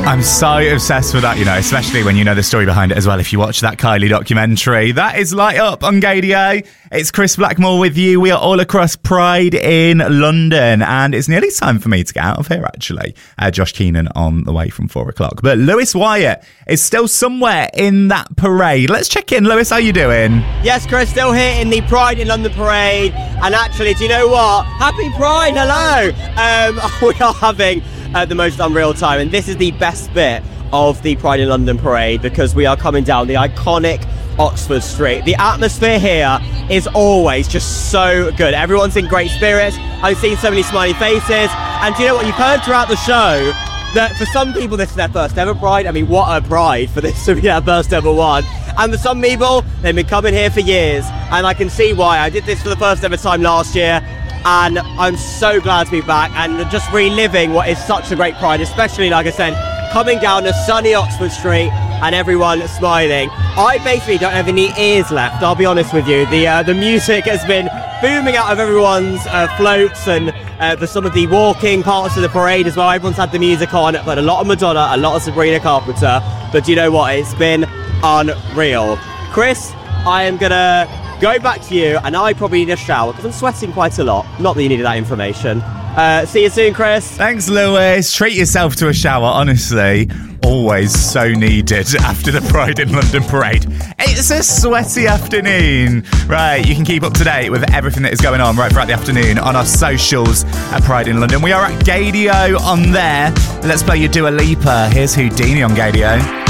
I'm so obsessed with that, you know, especially when you know the story behind it as well. If you watch that Kylie documentary, that is Light Up on Gaydio. It's Chris Blackmore with you. We are all across Pride in London, and it's nearly time for me to get out of here, actually. Josh Keenan on the way from 4 o'clock. But Lewis Wyatt is still somewhere in that parade. Let's check in. Lewis, how you doing? Yes, Chris, still here in the Pride in London parade. And actually, do you know what? Happy Pride, hello! We are having the most unreal time, and this is the best bit of the Pride in London parade because we are coming down the iconic Oxford Street. The atmosphere here is always just so good. Everyone's in great spirits. I've seen so many smiley faces, and do you know what? You've heard throughout the show that for some people this is their first ever Pride. I mean, what a Pride for this to be their first ever one. And for some people, they've been coming here for years, and I can see why. I did this for the first ever time last year, and I'm so glad to be back and just reliving what is such a great Pride, especially, like I said, coming down a sunny Oxford Street and everyone smiling. I basically don't have any ears left, I'll be honest with you. The music has been booming out of everyone's floats and for some of the walking parts of the parade as well. Everyone's had the music on, but a lot of Madonna, a lot of Sabrina Carpenter. But you know what? It's been unreal. Chris, I am gonna go back to you, and I probably need a shower because I'm sweating quite a lot. Not that you needed that information. See you soon, Chris. Thanks, Lewis. Treat yourself to a shower, honestly. Always so needed after the Pride in London parade. It's a sweaty afternoon. Right, you can keep up to date with everything that is going on right throughout the afternoon on our socials at Pride in London. We are at Gaydio on there. Let's play your Dua Lipa. Here's Houdini on Gaydio.